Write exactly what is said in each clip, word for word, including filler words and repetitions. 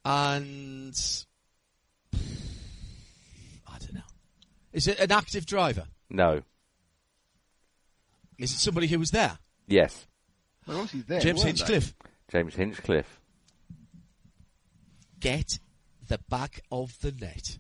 And I don't know. Is it an active driver? No. Is it somebody who was there? Yes. Well, obviously there. James weren't Hinchcliffe. James Hinchcliffe. Get the back of the net.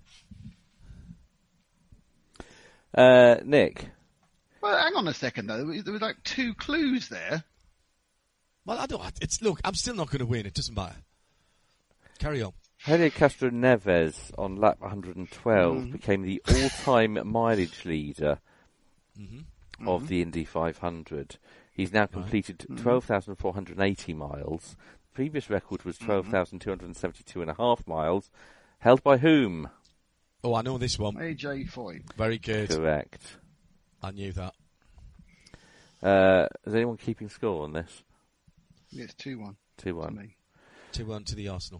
Uh, Nick. they? Well, hang on a second though. There was, there was like two clues there. Well, I don't. It's look. I'm still not going to win. It doesn't matter. Carry on. Helio Castro Neves on lap one hundred twelve Mm. became the all-time mileage leader Mm-hmm. of the Indy five hundred. He's now completed Mm-hmm. twelve thousand four hundred eighty miles. The previous record was twelve thousand two hundred seventy-two and a half miles. Held by whom? Oh, I know this one. A J Foy. Very good. Correct. I knew that. Uh, is anyone keeping score on this? Yeah, it's two one. two to one. me. Two one to the Arsenal.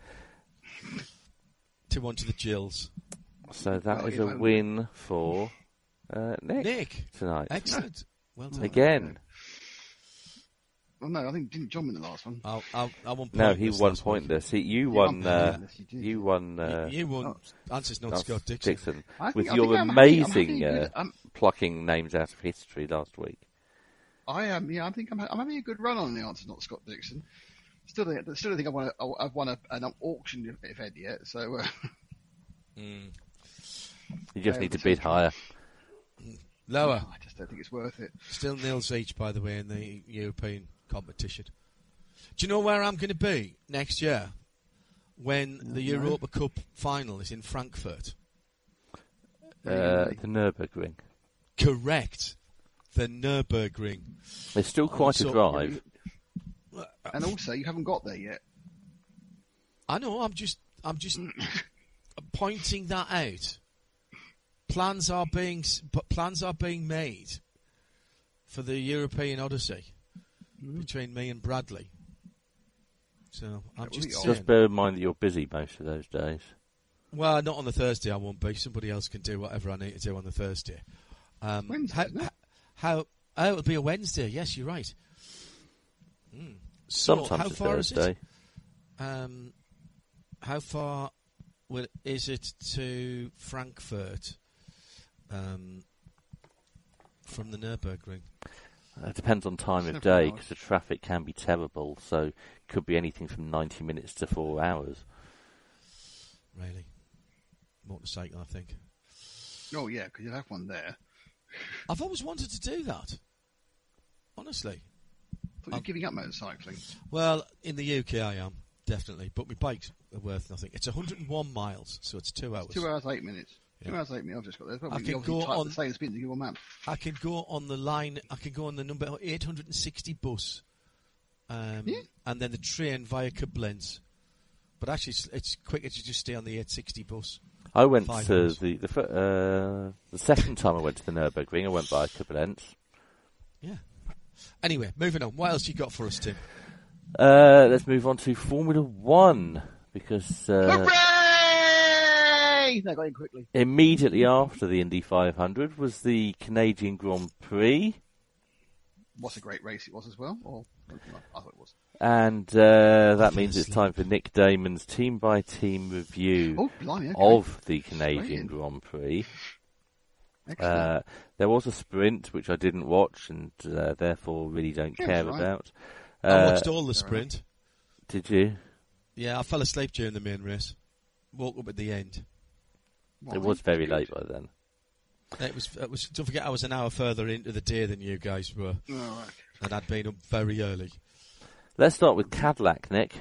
Two one to the Gills. So that Well, is if a I- win for uh, Nick, Nick. tonight. Excellent. Well done. Again. Well, no, I think didn't John win the last one? I'll, I'll, I won No, pointless he won last week. pointless. He, you You won. won Uh, pointless, you did, you yeah. won. Uh, You, you won. Oh. Answer's not That's Scott Dixon. Dixon I with think- I your think I'm having- I'm amazing having a uh, good- I'm- plucking names out of history last week. I am. Yeah, I think I'm. I'm having a good run on the answer, not Scott Dixon. Still, don't- still don't think I've won. A, I've won a, an auction event yet. So. Uh, Mm. You just Uh, need to but bid it's- higher. Lower. I just don't think it's worth it. Still nils each, by the way, in the European competition. Do you know where I'm going to be next year? When the No. Europa Cup final is in Frankfurt. Uh, the Nürburgring. Correct. The Nürburgring. It's still quite So- a drive. And also, you haven't got there yet. I know. I'm just. I'm just pointing that out. Plans are being. s- But plans are being made for the European Odyssey between me and Bradley. So I'm That just would be saying. Just bear in mind that you're busy most of those days. Well, not on the Thursday. I won't be. Somebody else can do whatever I need to do on the Thursday. Um, Wednesday, how, isn't it? how, how? Oh, it'll be a Wednesday. Yes, you're right. Mm. So, Sometimes how a far is Thursday. it? Um, how far will, is it to Frankfurt um, from the Nürburgring? It depends on time of Several day hours. because the traffic can be terrible. So could be anything from ninety minutes to four hours. Really, motorcycle, I think. Oh yeah, because you'll have one there. I've always wanted to do that. Honestly. I thought you were giving up motorcycling. Well, in the U K I am, definitely. But my bikes are worth nothing. It's one hundred and one miles, so it's two hours. Two hours eight minutes. Two Yeah. hours eight minutes. I've just got there. I You can obviously go type on- the same spin to Google Maps. I can go on the line, I can go on the number eight hundred sixty bus, um, Yeah. and then the train via Koblenz. But actually, it's, it's quicker to just stay on the eight sixty bus. I went Five to hours. the the, fir- uh, the second time I went to the Nürburgring. I went by Koblenz. Yeah. Anyway, moving on. What else you got for us, Tim? Uh, let's move on to Formula One because uh, Hooray! No, got in quickly. immediately after the Indy five hundred was the Canadian Grand Prix, What a great race it was as well. Or I thought it was. and uh, that means it's Obviously. time for Nick Damon's team-by-team review Oh, blimey! Okay. of the Canadian Brilliant. Grand Prix. Excellent. Uh, there was a sprint which I didn't watch and uh, therefore really don't Yeah, care that's right. about. I Uh, watched all the sprint. Did you? Yeah, I fell asleep during the main race. Woke up at the end. It was very late by then. It was. It was. Don't forget, I was an hour further into the day than you guys were, Oh, right. and I'd been up very early. Let's start with Cadillac, Nick.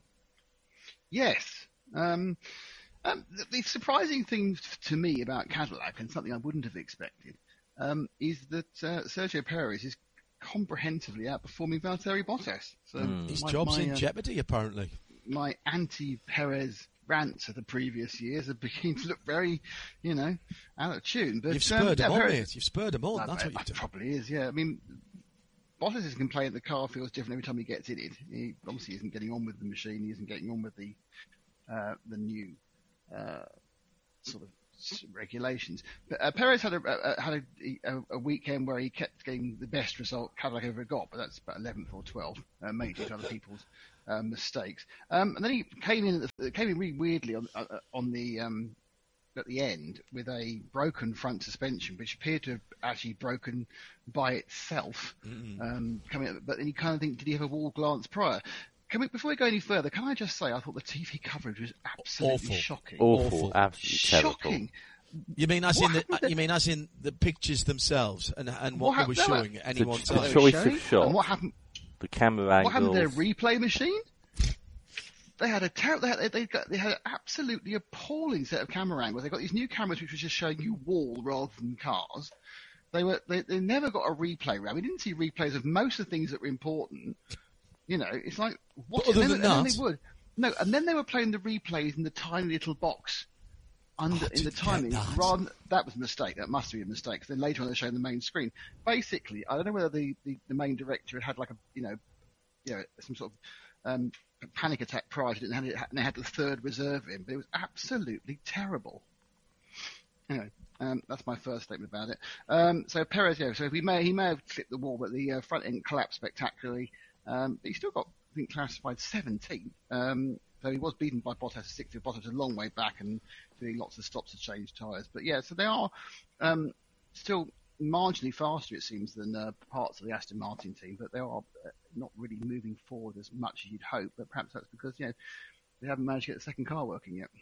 Yes. Um, um, the, the surprising thing f- to me about Cadillac, and something I wouldn't have expected, um, is that uh, Sergio Perez is comprehensively outperforming Valtteri Bottas. So His my, job's my, in uh, jeopardy, apparently. my anti-Perez rants of the previous years are beginning to look very, you know, out of tune. But You've um, spurred yeah, them on, Perez- mate. You've spurred them on. Well, That's it what you've done. probably is, yeah. I mean, Bottas is complaining the car feels different every time he gets in it. He obviously isn't getting on with the machine. He isn't getting on with the uh, the new uh, sort of s- regulations. But uh, Perez had a, a had a, a, a weekend where he kept getting the best result Cadillac ever got, but that's about eleventh or twelfth, uh, mainly due to other people's um, mistakes. Um, and then he came in, at the, came in really weirdly on uh, on the um, at the end with a broken front suspension, which appeared to have actually broken by itself. Um, coming, up, but then you kind of think, did he have a wall glance prior? Can we, before we go any further, can I just say I thought the T V coverage was absolutely Awful. shocking. Awful, Awful. absolutely Shocking. terrible. You mean as What in the happened uh, there? you mean as in the pictures themselves and and what, What they were happened there? showing at any one The- time? the choice of Showing? shot. And what happened? The camera What happened to their angles. replay machine? They had a terrible. They had, they, got, they had an absolutely appalling set of camera angles. They got these new cameras which was just showing you wall rather than cars. They were. They, they never got a replay round. We didn't see replays of most of the things that were important. You know, it's like what? But other and then, than and then that- they would. No, and then they were playing the replays in the tiny little box under Oh, I in the didn't get timing. that. Rather, that was a mistake. That must be a mistake. 'Cause then later on they're showing the main screen. Basically, I don't know whether the, the, the main director had, had like a you know, you know, some sort of um, panic attack prior to it, and, had, and they had the third reserve in, but it was absolutely terrible. Anyway, um, that's my first statement about it. Um, so Perez, yeah, so he may he may have clipped the wall, but the uh, front end collapsed spectacularly. Um, but he still got, I think, classified seventeenth. Um, so he was beaten by Bottas sixth. Bottas a long way back and doing lots of stops to change tyres. But yeah, so they are um, still marginally faster, it seems, than uh, parts of the Aston Martin team, but they are uh, not really moving forward as much as you'd hope. But perhaps that's because, you know, they haven't managed to get the second car working yet.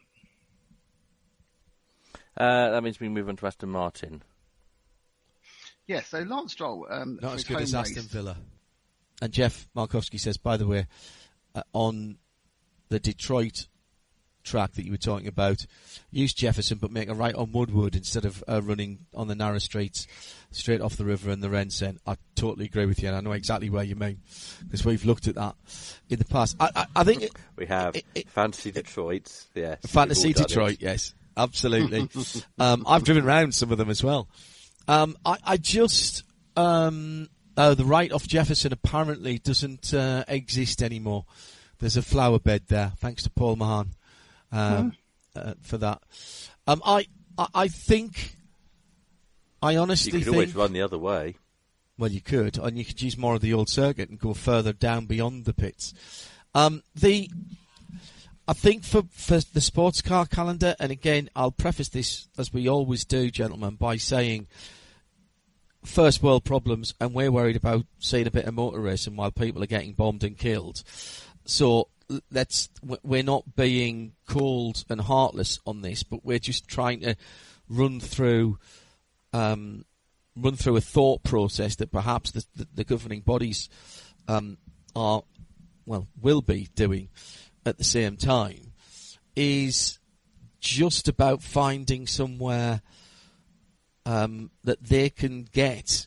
Uh, that means we move on to Aston Martin. Yeah, so Lance Stroll... Um, Not for as his good home as race- Aston Villa. And Jeff Markowski says, by the way, uh, on the Detroit track that you were talking about, use Jefferson but make a right on Woodward instead of uh, running on the narrow streets straight off the river and the Rensen. I totally agree with you, and I know exactly where you mean, because we've looked at that in the past. I, I, I think... It, We have it, it, Fantasy Detroit. Yes. Fantasy we've all done Detroit, it. yes, absolutely. um, I've driven around some of them as well. Um, I, I just... Um, oh, the right off Jefferson apparently doesn't uh, exist anymore. There's a flower bed there, thanks to Paul Mahan um, uh, for that. Um, I, I I think... I honestly You could think... always run the other way. Well, you could, and you could use more of the old circuit and go further down beyond the pits. Um, the, I think for, for the sports car calendar, and again, I'll preface this, as we always do, gentlemen, by saying first world problems, and we're worried about seeing a bit of motor racing while people are getting bombed and killed. So let's, we're not being cold and heartless on this, but we're just trying to run through... Um, run through a thought process that perhaps the, the, the governing bodies um, are, well, will be doing at the same time, is just about finding somewhere um, that they can get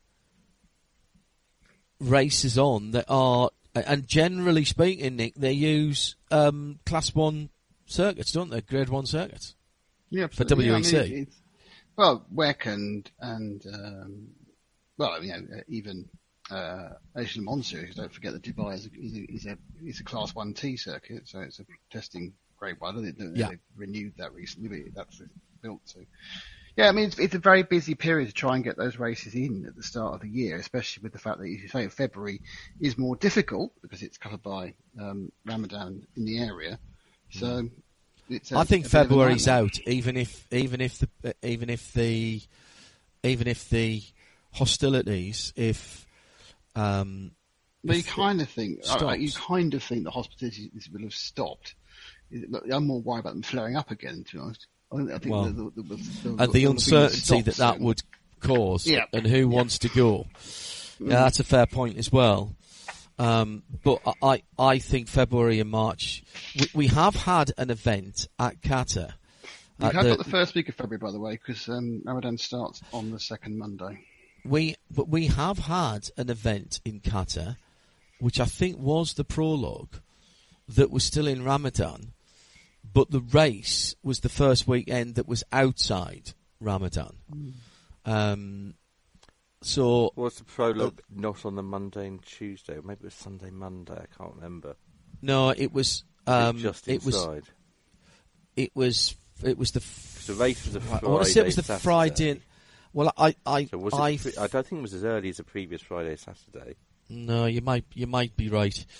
races on that are, and generally speaking, Nick, they use um, class one circuits, don't they? Grade one circuits. Yeah, for absolutely. W E C. Yeah, I mean, it's, well, W E C and, and um, well, you know, even uh, Asian Mons series, don't forget that Dubai is a, is a, is a, is a class one T circuit, so it's a testing grade one. They, Yeah. They've renewed that recently, but that's built to. Yeah, I mean, it's, it's a very busy period to try and get those races in at the start of the year, especially with the fact that, as you say, February is more difficult because it's covered by um, Ramadan in the area. So, it's a, I think a bit of a February's nightmare. out, even if even if the even if the even if the hostilities, if um, But you if- kind of think, stops. uh, you kind of think the hostilities will have stopped. I'm more worried about them flaring up again, to be honest. I think, I think Well, the, the, the, the, and the, the uncertainty that that soon. would cause, Yeah. and who wants to go. Yeah, that's a fair point as well. Um, but I, I think February and March. We, we have had an event at Qatar. We at have the- got the first week of February, by the way, because um, Ramadan starts on the second Monday. We, but we have had an event in Qatar, which I think was the prologue, that was still in Ramadan, but the race was the first weekend that was outside Ramadan. Mm. Um, so Was the prologue not on the Monday and Tuesday? Maybe it was Sunday, Monday. I can't remember. no, it was. Was Um, it just it was. inside. It was. It was the. Because the race was a Friday. I want to say it was the Saturday. Friday. Well, I, I, So was I, it pre- I don't think it was as early as the previous Friday, Saturday. no, you might, you might be right.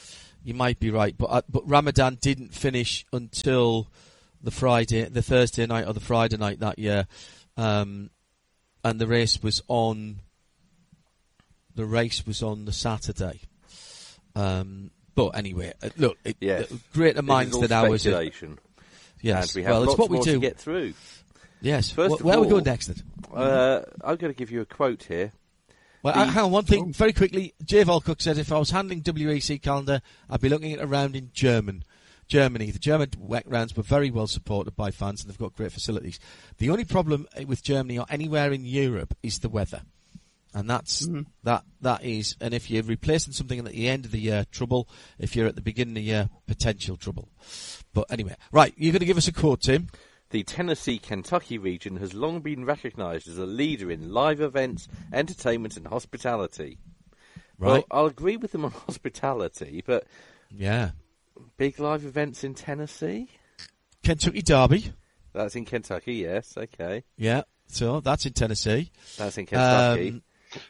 you might be right, but uh, but Ramadan didn't finish until the Friday, the Thursday night or the Friday night that year, um, and the race was on. The race was on the Saturday. Um, but anyway, uh, look, it, yes. uh, greater minds than ours. Speculation. Yes, and we have well, lots it's what we more do. to get through. Yes. First well, of where all, are we going next then? Uh, I'm going to give you a quote here. Well, The- uh, hang on, one thing, Oh. very quickly. J. Volcook said if I was handling W E C calendar, I'd be looking at a round in German. Germany. The German W E C rounds were very well supported by fans and they've got great facilities. The only problem with Germany or anywhere in Europe is the weather. And that's, Mm-hmm. that, that is, and if you're replacing something at the end of the year, trouble. If you're at the beginning of the year, potential trouble. But anyway, right, you're going to give us a quote, Tim. The Tennessee-Kentucky region has long been recognised as a leader in live events, entertainment and hospitality. Well, Right. I'll agree with them on hospitality, but Yeah. big live events in Tennessee? Kentucky Derby. That's in Kentucky, yes, okay. Yeah. So that's in Tennessee. That's in Kentucky. Um,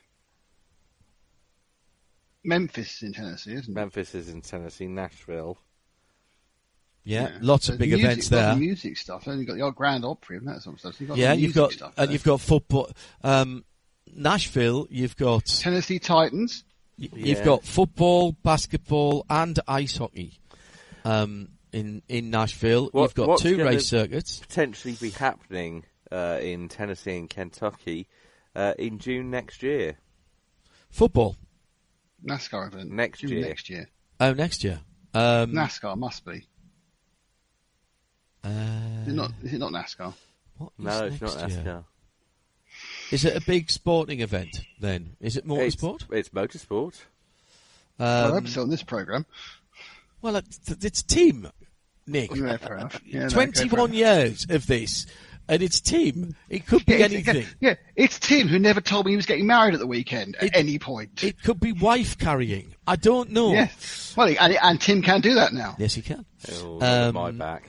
Memphis is in Tennessee, isn't it? Memphis is in Tennessee, Nashville. Yeah, lots So of big music, events got there. the music stuff. Then you've got the old Grand Opry and that sort of stuff. So you've got Yeah, the you've music got stuff and there. you've got football. Um, Nashville, you've got Tennessee Titans. y- you've Yeah. got football, basketball, and ice hockey. Um, in in Nashville, What- you've got what's two gonna- race circuits. Potentially be happening uh, in Tennessee and Kentucky uh, in June next year. Football. NASCAR event. Next June year. Next year. Oh, next year. Um, NASCAR must be. uh, Is it not? Is it not NASCAR? what is No, it's next not year? NASCAR. Is it a big sporting event then? Is it motorsport? It's, it's motorsport. I Um, hope so on this program. well, it's, it's team, Nick. Yeah, fair enough. Yeah, no, okay, Twenty-one fair years of this, and it's team. It could be Yeah, it's, anything. yeah, it's Tim who never told me he was getting married at the weekend at It- any point. It could be wife carrying. I don't know. yeah. Well, and, and Tim can do that now. Yes, he can. Oh, not at Um, my back.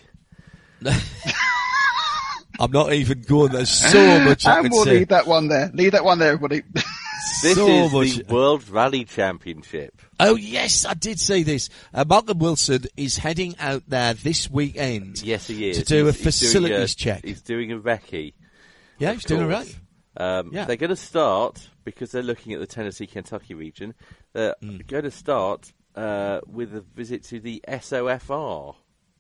I'm not even going. There's so much I and could we'll say. leave that one there. Leave that one there, everybody. This so is much. the World Rally Championship. Oh yes, I did say this. Uh, Malcolm Wilson is heading out there this weekend. Yes, he is. To do a He's- he's doing facilities a- check. He's doing a recce. Yeah, of he's doing all course. right. Um, Yeah. They're going to start, because they're looking at the Tennessee-Kentucky region, they're Mm. going to start uh, with a visit to the S O F R,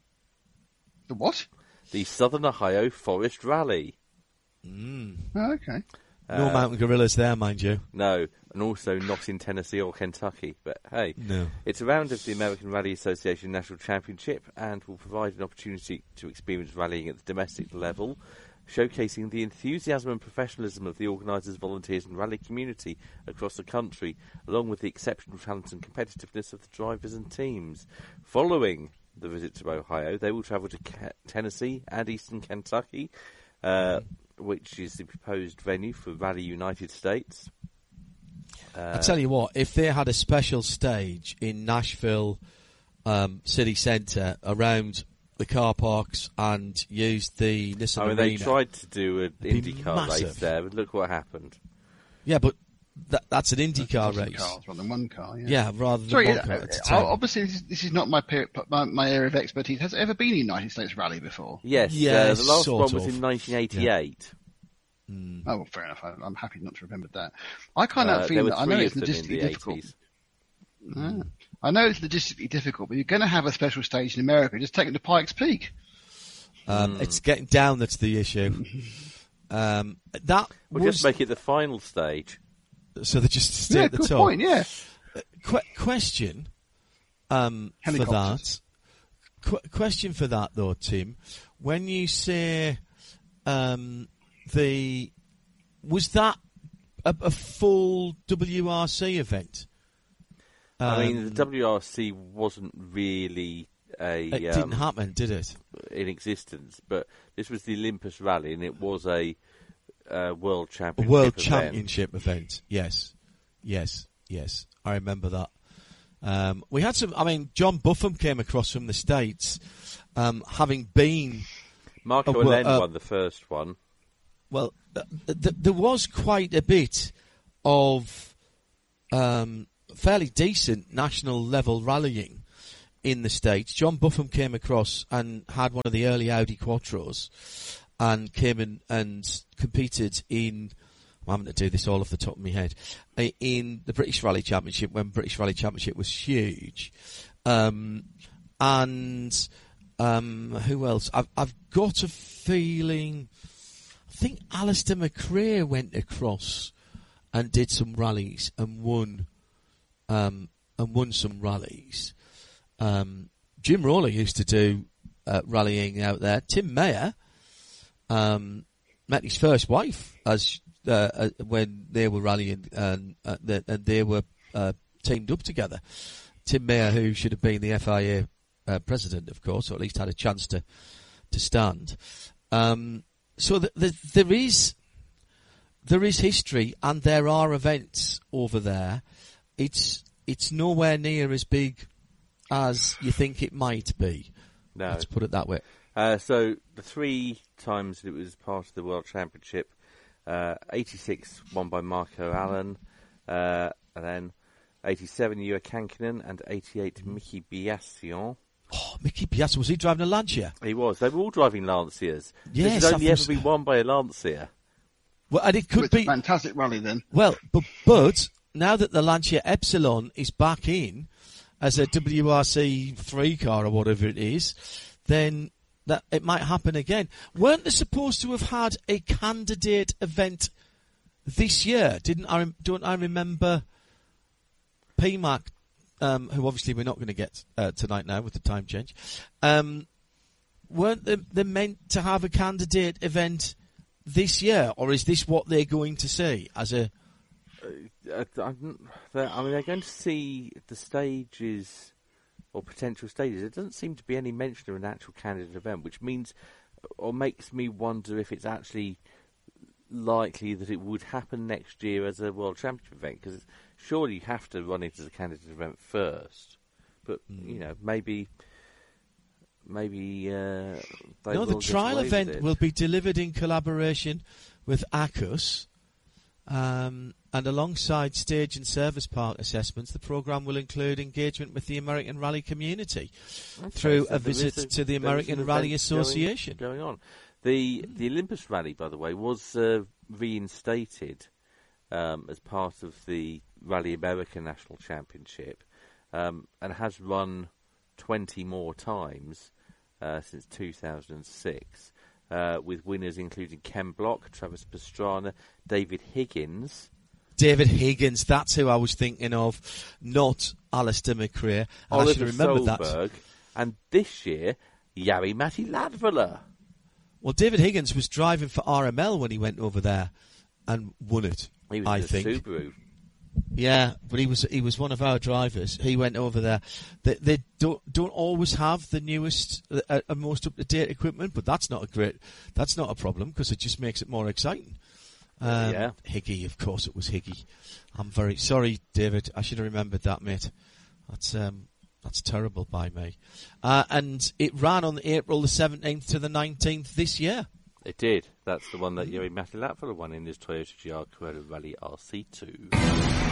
The what? the Southern Ohio Forest Rally. Mm. Oh, okay. No Uh, mountain gorillas there, mind you. No, and also not in Tennessee or Kentucky. But hey, No. it's a round of the American Rally Association National Championship and will provide an opportunity to experience rallying at the domestic level, showcasing the enthusiasm and professionalism of the organisers, volunteers and rally community across the country, along with the exceptional talent and competitiveness of the drivers and teams. Following the visit to Ohio, they will travel to Ke- Tennessee and eastern Kentucky, uh, which is the proposed venue for Rally United States. Uh, I tell you what, if they had a special stage in Nashville um, city centre around the car parks and used the Nissan I mean, Arena, they tried to do an be IndyCar race massive. there, but look what happened. yeah, but that, that's an IndyCar Lots of race. Cars rather than one car. Yeah. Yeah, rather than Sorry, one uh, car at a uh, time. obviously this is, this is not my, per- my my area of expertise. Has there ever been a United States rally before? Yes, uh, Yes, the last sort one was of. in nineteen eighty-eight. Mm. Oh, well, fair enough. I, I'm happy not to remember that. I can't Uh, help there feeling were that I know three it's of them in logistically the difficult. eighties. Ah. I know it's logistically difficult, but you're going to have a special stage in America. Just take it to Pikes Peak. Um, Mm. It's getting down that's the issue. um, that We'll was just make it the final stage. so they just stay Yeah, at the good top. point. Yeah. Que- question um, for that. Helicopters. Qu- question for that though, Tim. When you say um, the was that a, a full W R C event? I mean, the Um, W R C wasn't really a it um, didn't happen, did it? in existence, but this was the Olympus Rally, and it was a uh, World A Championship World event. Championship event. Yes, yes, yes. I remember that. Um, we had some. I mean, John Buffum came across from the States, um, having been. Marco Oh, well, Alen uh, won the first one. Well, th- th- there was quite a bit of um, fairly decent national level rallying in the States. John Buffum came across and had one of the early Audi Quattros and came in and competed in, well, I'm going to do this all off the top of my head, in the British Rally Championship when British Rally Championship was huge. Um, and um, who else? I've, I've got a feeling, I think Alistair McRae went across and did some rallies and won um, and won some rallies. Um, Jim Rawley used to do uh, rallying out there. Tim Mayer um, met his first wife as uh, uh, when they were rallying, and, uh, the, and they were uh, teamed up together. Tim Mayer, who should have been the F I A uh, president, of course, or at least had a chance to to stand. Um, so the, the, there is there is history, and there are events over there. It's it's nowhere near as big as you think it might be. No. Let's put it that way. Uh, so the three times that it was part of the World Championship, uh, eighty-six won by Marco Allen, uh, and then eighty-seven Ewa Kankinen, and eighty-eight Mickey Biassion. Oh, Mickey Biassion, was he driving a Lancia? He was. They were all driving Lanciers. Yes, this has only I ever was... been won by a Lancia. Well, and it could well, it's be a fantastic rally then. Well, but but now that the Lancia Epsilon is back in as a W R C three car or whatever it is, then that it might happen again. Weren't they supposed to have had a candidate event this year? Didn't I? Don't I remember P MAC, um, who obviously we're not going to get uh, tonight now with the time change. Um, weren't they, they meant to have a candidate event this year, or is this what they're going to see as a? Uh, I mean, they're going to see the stages or potential stages. There doesn't seem to be any mention of an actual candidate event, which means or makes me wonder if it's actually likely that it would happen next year as a World Championship event, because surely you have to run it as a candidate event first. But, mm. you know, maybe... Maybe uh, they no, will the trial event it. will be delivered in collaboration with A C U S, um, and alongside stage and service park assessments, the programme will include engagement with the American Rally community okay, through so a visit a, to the American Rally Association. Going, going on. The the Olympus Rally, by the way, was uh, reinstated um, as part of the Rally America National Championship, um, and has run twenty more times uh, since two thousand six, uh, with winners including Ken Block, Travis Pastrana, David Higgins. David Higgins, that's who I was thinking of, not Alistair McRae. And Oliver I should remember Solberg, that. And this year, Jari Matti Ladvola. Well, David Higgins was driving for R M L when he went over there and won it. He was I in a think. Subaru. Yeah, but he was he was one of our drivers. He went over there. They, they don't don't always have the newest uh, and most up to date equipment, but that's not a great that's not a problem because it just makes it more exciting. Um, yeah, Higgy, of course it was Higgy. I'm very sorry, David. I should have remembered that, mate. That's um that's terrible by me. Uh, and it ran on April the seventeenth to the nineteenth this year. It did. That's the one that Jari Matti Ladvola won in his Toyota G R Carrera Rally R C two.